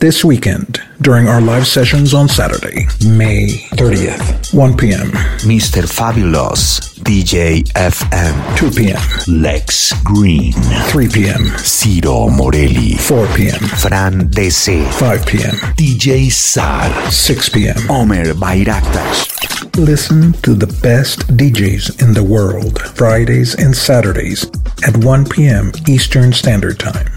this weekend during our live sessions on Saturday, May 30th, 1 p.m. Mr. Fabulous, DJ FM. 2 p.m. Lex Green. 3 p.m. Ciro Morelli. 4 p.m. Fran DC. 5 p.m. DJ Sar. 6 p.m. Omer Bayraktas. Listen to the best DJs in the world, Fridays and Saturdays at 1 p.m. Eastern Standard Time.